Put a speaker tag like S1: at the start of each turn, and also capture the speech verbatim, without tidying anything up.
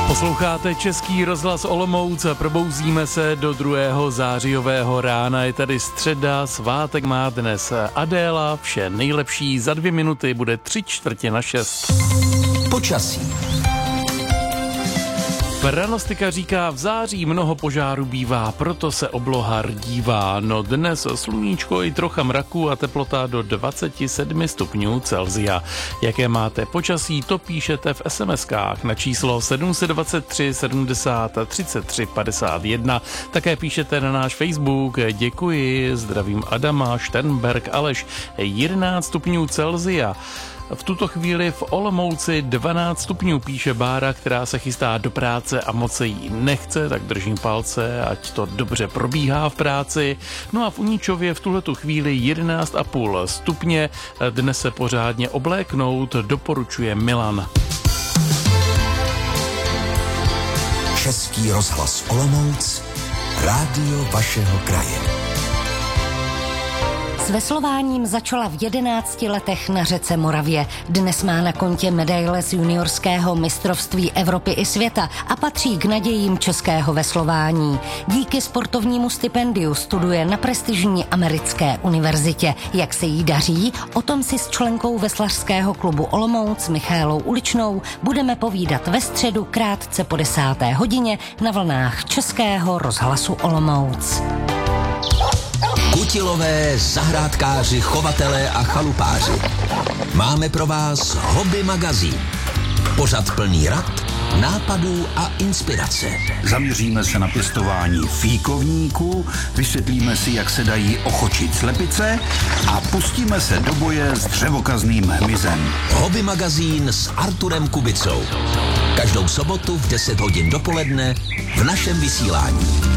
S1: Posloucháte Český rozhlas Olomouc a probouzíme se do druhého zářijového rána. Je tady středa, svátek má dnes Adéla, vše nejlepší za dvě minuty bude tři čtvrtě na šest.
S2: Počasí.
S1: Pranostika říká, v září mnoho požárů bývá, proto se obloha rdívá. No dnes sluníčko i trocha mraku a teplota do dvacet sedm stupňů Celsia. Jaké máte počasí, to píšete v es em eskách na číslo sedm set dvacet tři sedmdesát třicet tři padesát jedna. Také píšete na náš Facebook. Děkuji, zdravím Adama, Šternberg, Aleš, jedenáct stupňů Celsia. V tuto chvíli v Olomouci dvanáct stupňů, píše Bára, která se chystá do práce a moc se jí nechce, tak držím palce, ať to dobře probíhá v práci. No a v Uníčově v tuhletu chvíli jedenáct a půl stupně, dnes se pořádně obléknout doporučuje Milan.
S2: Český rozhlas Olomouc, rádio vašeho kraje.
S3: S veslováním začala v jedenácti letech na řece Moravě. Dnes má na kontě medaile z juniorského mistrovství Evropy i světa a patří k nadějím českého veslování. Díky sportovnímu stipendiu studuje na prestižní americké univerzitě. Jak se jí daří? O tom si s členkou veslařského klubu Olomouc Michaelou Uličnou budeme povídat ve středu krátce po desáté hodině na vlnách Českého rozhlasu Olomouc.
S2: Kutilové, zahrádkáři, chovatelé a chalupáři. Máme pro vás Hobby magazín. Pořad plný rad, nápadů a inspirace.
S4: Zaměříme se na pěstování fíkovníků, vysvětlíme si, jak se dají ochočit slepice a pustíme se do boje s dřevokazným hmyzem.
S2: Hobby magazín s Arturem Kubicou. Každou sobotu v deset hodin dopoledne v našem vysílání.